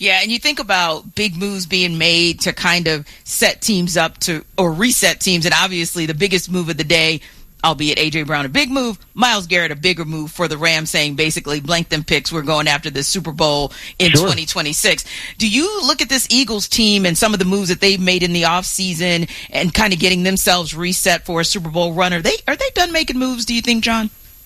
Yeah, and you think about big moves being made to kind of set teams up to, or reset teams, and obviously the biggest move of the day, albeit A.J. Brown a big move, Myles Garrett a bigger move for the Rams, saying basically blank them picks, we're going after the Super Bowl in 2026. Do you look at this Eagles team and some of the moves that they've made in the offseason and kind of getting themselves reset for a Super Bowl run? Are they done making moves, do you think, John?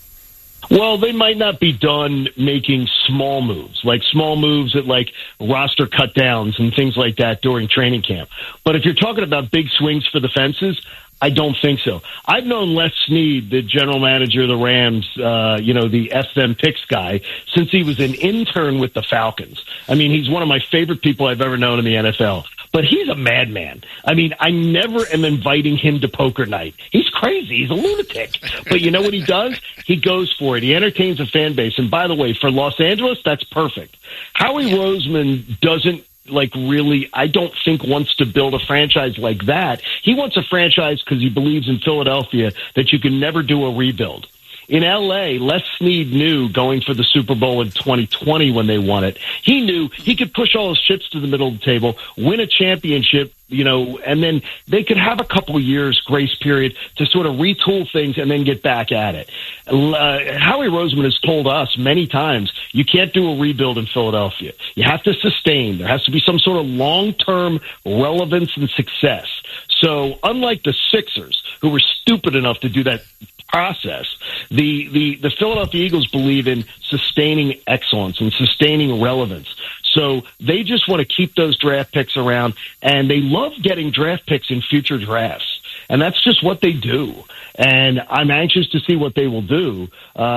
Well, they might not be done making small moves at like roster cut downs and things like that during training camp. But if you're talking about big swings for the fences, I don't think so. I've known Les Snead, the general manager of the Rams, the FM picks guy, since he was an intern with the Falcons. I mean, he's one of my favorite people I've ever known in the NFL. But he's a madman. I mean, I never am inviting him to poker night. He's crazy. He's a lunatic. But you know what he does? He goes for it. He entertains a fan base. And by the way, for Los Angeles, that's perfect. Howie Roseman doesn't I don't think wants to build a franchise like that. He wants a franchise because he believes in Philadelphia that you can never do a rebuild. In L.A., Les Snead knew going for the Super Bowl in 2020 when they won it, he knew he could push all his chips to the middle of the table, win a championship, and then they could have a couple of years grace period to sort of retool things and then get back at it. Howie Roseman has told us many times, you can't do a rebuild in Philadelphia. You have to sustain. There has to be some sort of long-term relevance and success. So unlike the Sixers, who were stupid enough to do that process, the Philadelphia Eagles believe in sustaining excellence and sustaining relevance. So they just want to keep those draft picks around, and they love getting draft picks in future drafts. And that's just what they do. And I'm anxious to see what they will do,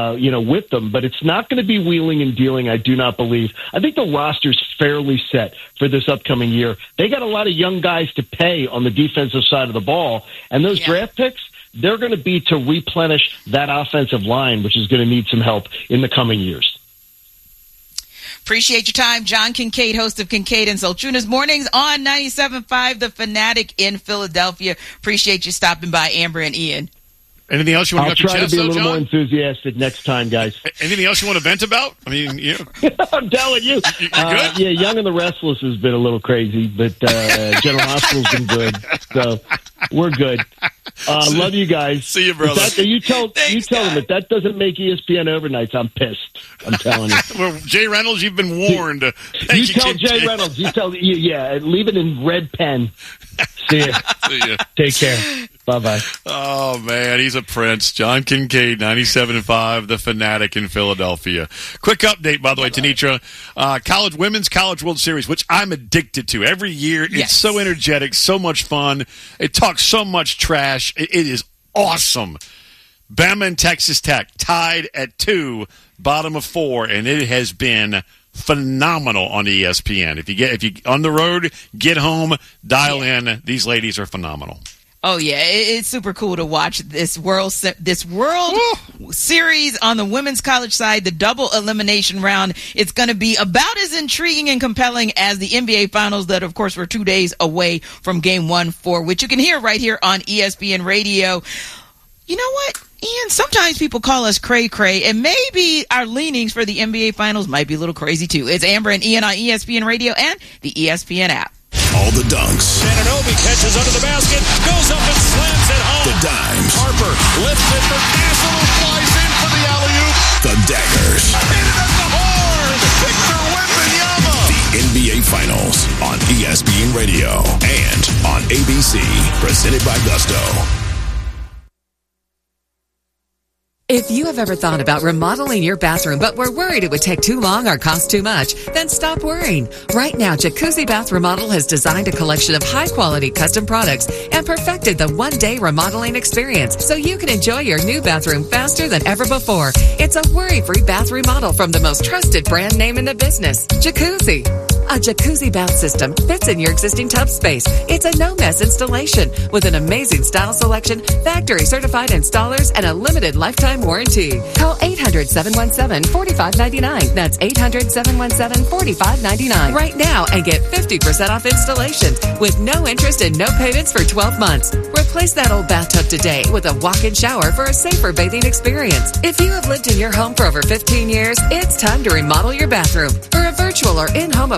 with them. But it's not going to be wheeling and dealing, I do not believe. I think the roster's fairly set for this upcoming year. They got a lot of young guys to pay on the defensive side of the ball. And those draft picks, they're going to be to replenish that offensive line, which is going to need some help in the coming years. Appreciate your time. John Kincaid, host of Kincaid and Solchunas Mornings on 97.5, The Fanatic in Philadelphia. Appreciate you stopping by, Amber and Ian. Anything else you want to get off your chest, I'll try to be a little John? more enthusiastic next time, guys. Anything else you want to vent about? I mean, I'm telling you. You good? Yeah, Young and the Restless has been a little crazy, but General Hospital's been good. So we're good. Love you guys. See you, brother. You tell them if that doesn't make ESPN overnights, I'm pissed. I'm telling you. Well, Jay Reynolds, you've been warned. You tell Jay Reynolds. Leave it in red pen. See ya. See ya. Take care. Bye-bye. Oh, man, he's a prince. John Kincaid, 97.5, The Fanatic in Philadelphia. Quick update, by the way, Tanitra. Women's College World Series, which I'm addicted to. Every year, it's so energetic, so much fun. It talks so much trash. It is awesome. Bama and Texas Tech tied at 2, bottom of 4, and it has been phenomenal on ESPN. If you on the road, get home, dial in. These ladies are phenomenal. Oh yeah, it's super cool to watch this world series on the women's college side, the double elimination round. It's going to be about as intriguing and compelling as the NBA Finals that, of course, we're 2 days away from Game 1 for, which you can hear right here on ESPN Radio. You know what, Ian? Sometimes people call us cray-cray, and maybe our leanings for the NBA Finals might be a little crazy too. It's Amber and Ian on ESPN Radio and the ESPN app. All the dunks. Anunoby catches under the basket, goes up and slams it home. The dimes. Harper lifts it for Nassau, flies in for the alley-oop. The daggers. Hit it at the horn. Victor Wembanyama. The NBA Finals on ESPN Radio and on ABC. Presented by Gusto. If you have ever thought about remodeling your bathroom but were worried it would take too long or cost too much, then stop worrying. Right now, Jacuzzi Bath Remodel has designed a collection of high-quality custom products and perfected the one-day remodeling experience so you can enjoy your new bathroom faster than ever before. It's a worry-free bath remodel from the most trusted brand name in the business, Jacuzzi. A Jacuzzi bath system fits in your existing tub space. It's a no-mess installation with an amazing style selection, factory-certified installers, and a limited lifetime warranty. Call 800-717-4599. That's 800-717-4599 right now and get 50% off installations with no interest and no payments for 12 months. Replace that old bathtub today with a walk-in shower for a safer bathing experience. If you have lived in your home for over 15 years, it's time to remodel your bathroom. For a virtual or in-home